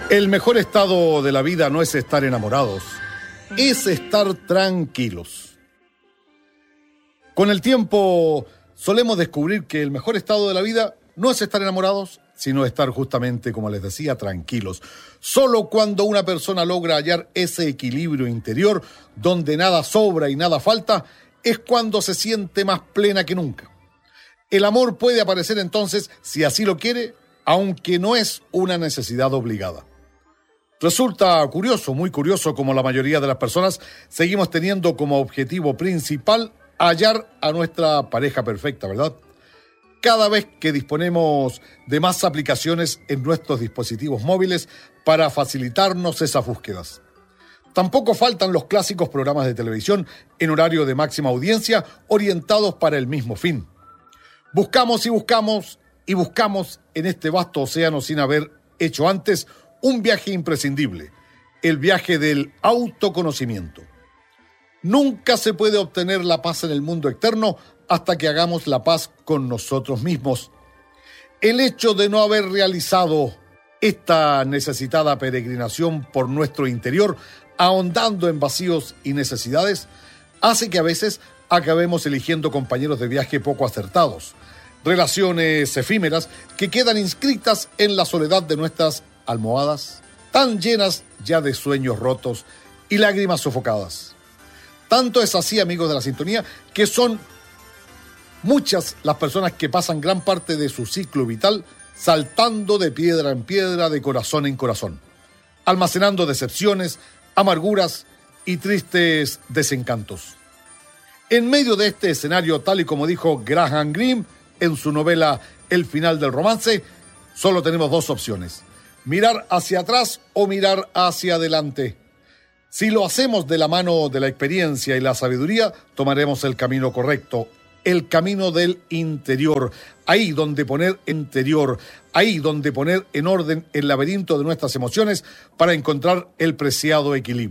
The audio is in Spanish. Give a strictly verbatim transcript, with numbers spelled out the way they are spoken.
El mejor estado de la vida no es estar enamorados, es estar tranquilos. Con el tiempo solemos descubrir que el mejor estado de la vida no es estar enamorados, sino estar justamente, como les decía, tranquilos. Solo cuando una persona logra hallar ese equilibrio interior, donde nada sobra y nada falta, es cuando se siente más plena que nunca. El amor puede aparecer entonces, si así lo quiere, aunque no es una necesidad obligada. Resulta curioso, muy curioso, como la mayoría de las personas seguimos teniendo como objetivo principal hallar a nuestra pareja perfecta, ¿verdad? Cada vez que disponemos de más aplicaciones en nuestros dispositivos móviles para facilitarnos esas búsquedas. Tampoco faltan los clásicos programas de televisión en horario de máxima audiencia orientados para el mismo fin. Buscamos y buscamos y buscamos en este vasto océano sin haber hecho antes un viaje imprescindible, el viaje del autoconocimiento. Nunca se puede obtener la paz en el mundo externo hasta que hagamos la paz con nosotros mismos. El hecho de no haber realizado esta necesitada peregrinación por nuestro interior, ahondando en vacíos y necesidades, hace que a veces acabemos eligiendo compañeros de viaje poco acertados, relaciones efímeras que quedan inscritas en la soledad de nuestras almohadas, tan llenas ya de sueños rotos y lágrimas sofocadas. Tanto es así, amigos de la sintonía, que son muchas las personas que pasan gran parte de su ciclo vital saltando de piedra en piedra, de corazón en corazón, almacenando decepciones, amarguras y tristes desencantos. En medio de este escenario, tal y como dijo Graham Greene en su novela El final del romance, solo tenemos dos opciones: mirar hacia atrás o mirar hacia adelante. Si lo hacemos de la mano de la experiencia y la sabiduría, tomaremos el camino correcto, el camino del interior, ahí donde poner interior, ahí donde poner en orden el laberinto de nuestras emociones para encontrar el preciado equilibrio.